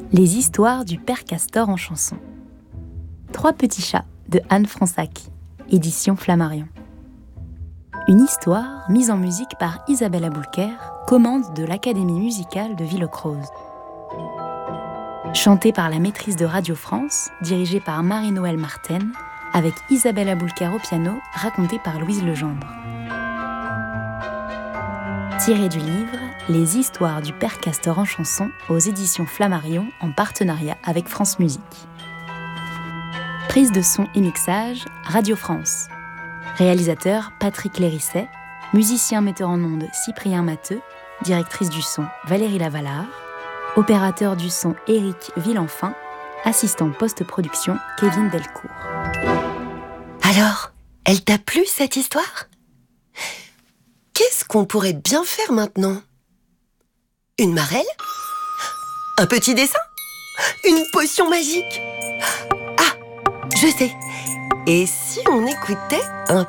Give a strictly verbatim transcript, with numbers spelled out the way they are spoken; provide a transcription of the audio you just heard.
Les histoires du père Castor en chanson. Trois petits chats de Anne Fransac, édition Flammarion. Une histoire mise en musique par Isabelle Aboulker, commande de l'Académie musicale de Villocroze. Chantée par la maîtrise de Radio France, dirigée par Marie-Noëlle Marten, avec Isabelle Aboulker au piano, racontée par Louise Legendre. Tiré du livre Les histoires du père Castor en chanson aux éditions Flammarion en partenariat avec France Musique. Prise de son et mixage, Radio France. Réalisateur Patrick Lérisset, musicien metteur en ondes Cyprien Matteux, directrice du son Valérie Lavallard, opérateur du son Éric Villenfin, assistant post-production Kevin Delcourt. Alors, elle t'a plu cette histoire ? Qu'est-ce qu'on pourrait bien faire maintenant ? Une marelle ? Un petit dessin ? Une potion magique ? Ah, je sais. Et si on écoutait un